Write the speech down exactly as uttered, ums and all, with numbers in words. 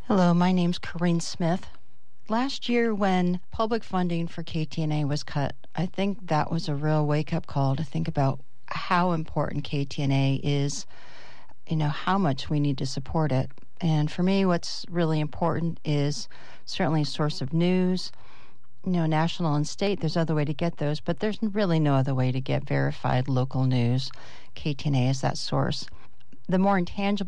Hello, my name's Corinne Smith. Last year, when public funding for K T N A was cut, I think that was a real wake-up call to think about how important K T N A is, you know, how much we need to support it. And for me, what's really important is certainly a source of news, you know, national and state. There's other way to get those, but there's really no other way to get verified local news. K T N A is that source. The more intangible